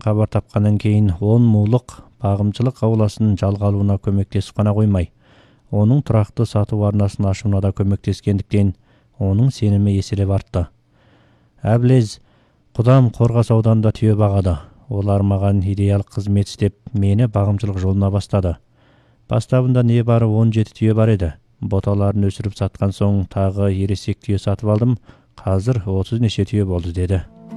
кабар тапкандан кийин 10 муулук багымчылык абыласын жалга алууна көмөктесип гана коймой, онун турактуу сатуу арнасын ачууна да көмөктескендиктен онун сеними эселеп артты. Аблез кудам Коргас ауданында түйө багады. Олар маган идеалдык кызмет иштеп, мени багымчылык жолуна бастады. Бастабында небары 17 түйө бар эди. Боталарын өсүрүп саткан соң тагы ересек түйө сатып алдым. Азыр 30 нече түйө болду, деди.